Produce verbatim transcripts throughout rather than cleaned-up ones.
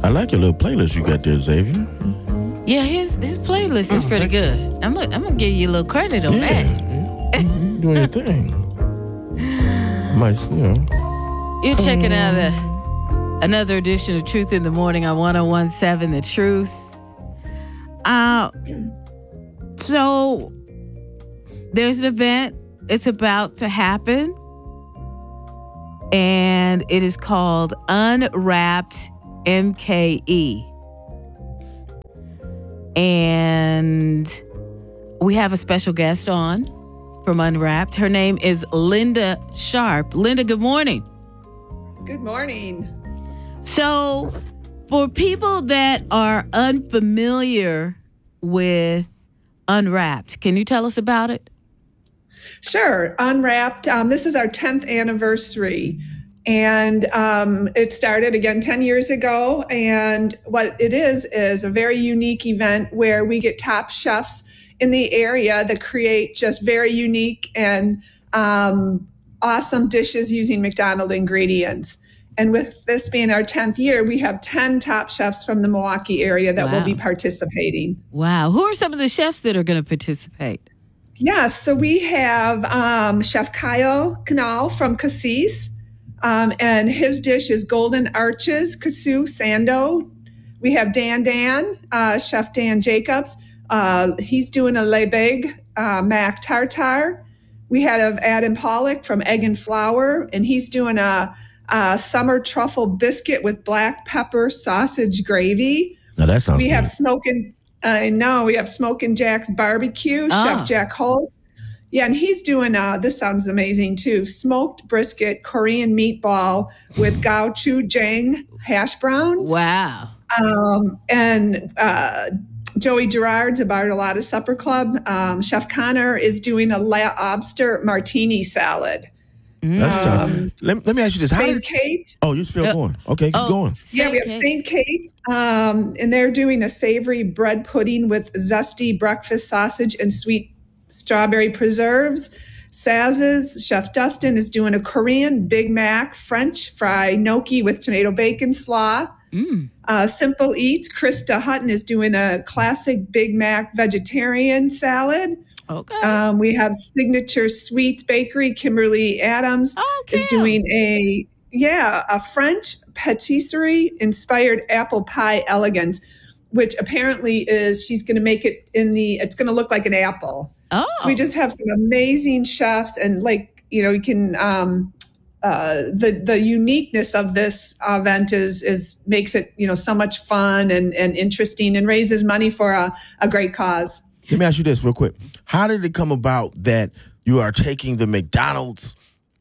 I like your little playlist you got there, Xavier. Yeah, his his playlist is pretty good. I'm gonna I'm gonna give you a little credit on Yeah. that. You doing your thing. Might, you know. You're checking out a, another edition of Truth in the Morning on one oh one point seven The Truth. Uh, so there's an event. It's about to happen. And it is called Unwrapped M K E. And we have a special guest on from Unwrapped. Her name is Linda Sharp. Linda, good morning. Good morning. So, for people that are unfamiliar with Unwrapped, can you tell us about it? Sure. Unwrapped. Um, this is our tenth anniversary. And um, it started again ten years ago. And what it is, is a very unique event where we get top chefs in the area that create just very unique and um, awesome dishes using McDonald's ingredients. And with this being our tenth year, we have ten top chefs from the Milwaukee area that Wow. will be participating. Wow. Who are some of the chefs that are going to participate? Yes, so we have um, Chef Kyle Canal from Cassis, um, and his dish is Golden Arches, Casu Sando. We have Dan Dan, uh, Chef Dan Jacobs. Uh, he's doing a Le Beg uh, Mac Tartare. We have Adam Pollock from Egg and Flour, and he's doing a, a summer truffle biscuit with black pepper sausage gravy. Now that sounds We good. have smoking. I know we have Smokin' Jack's Barbecue, Ah. Chef Jack Holt. Yeah, and he's doing, uh, this sounds amazing too, smoked brisket, Korean meatball with gochujang hash browns. Wow. Um, and uh, Joey Gerard's a Bartolotta Supper Club. Um, Chef Connor is doing a lobster martini salad. That's um, tough. Let, let me ask you this. How Saint did, Kate. oh, you still Uh, going. Okay, keep oh. going. Yeah, we have Saint Kate, um, and they're doing a savory bread pudding with zesty breakfast sausage and sweet strawberry preserves. Saz's Chef Dustin is doing a Korean Big Mac French fry gnocchi with tomato bacon slaw. Mm. Uh, Simple Eat, Krista Hutton is doing a classic Big Mac vegetarian salad. Okay. Um, we have Signature Sweets Bakery. Kimberly Adams Oh, is Kim. doing a, yeah, a French patisserie inspired apple pie elegance, which apparently is, she's going to make it in the, it's going to look like an apple. Oh. So we just have some amazing chefs, and like, you know, you can, um, uh, the, the uniqueness of this event is, is makes it, you know, so much fun and, and interesting, and raises money for a, a great cause. Let me ask you this real quick. How did it come about that you are taking the McDonald's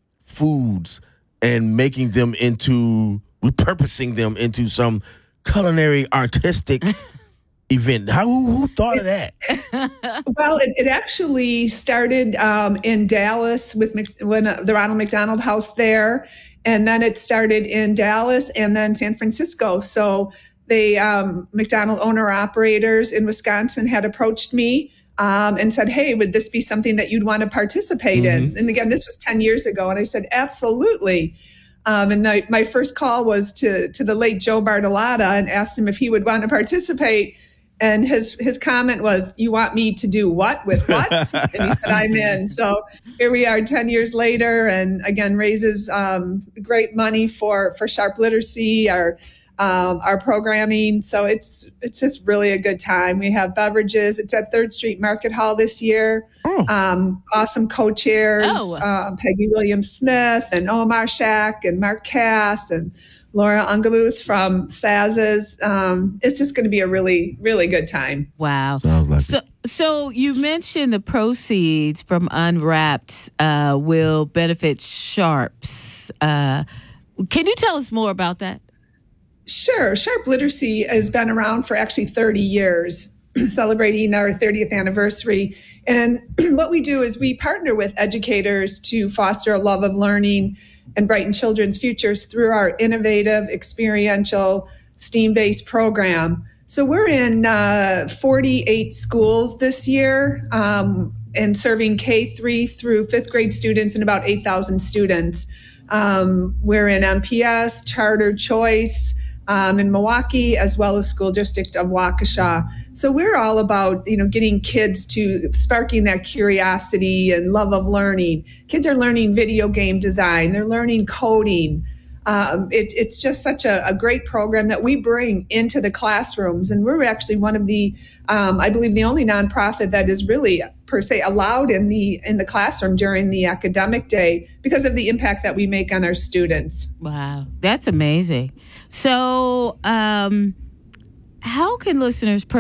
foods and making them into, repurposing them into some culinary artistic event? How, who, who thought of that? Well, it, it actually started um, in Dallas with Mc, when uh, the Ronald McDonald House there, and then it started in Dallas and then San Francisco. So the um, McDonald owner operators in Wisconsin had approached me um, and said, "Hey, would this be something that you'd want to participate in?" And again, this was ten years ago, and I said, "Absolutely." Um, and the, my first call was to to the late Joe Bartolotta and asked him if he would want to participate. And his his comment was, "You want me to do what with what?" And he said, "I'm in." So here we are ten years later, and again, raises um, great money for, for Sharp Literacy, our um, our programming. So it's it's just really a good time. We have beverages. It's at Third Street Market Hall this year. Oh. Um, awesome co-chairs, Oh. um, Peggy Williams-Smith and Omar Shack and Mark Cass and Laura Ungamuth from Saz's. Um, it's just going to be a really, really good time. Wow. Sounds like So, so you mentioned the proceeds from Unwrapped uh, will benefit Sharps. Uh, can you tell us more about that? Sure. Sharp Literacy has been around for actually thirty years, celebrating our thirtieth anniversary. And what we do is we partner with educators to foster a love of learning and brighten children's futures through our innovative, experiential, STEAM-based program. So we're in uh, forty-eight schools this year um, and serving K three through fifth grade students and about eight thousand students. Um, we're in M P S, Charter Choice, um, in Milwaukee, as well as School District of Waukesha. So we're all about, you know, getting kids to sparking that curiosity and love of learning. Kids are learning video game design. They're learning coding. Um, it, it's just such a, a great program that we bring into the classrooms. And we're actually one of the, um, I believe, the only nonprofit that is really, per se, allowed in the in the classroom during the academic day because of the impact that we make on our students. Wow, that's amazing. So um, how can listeners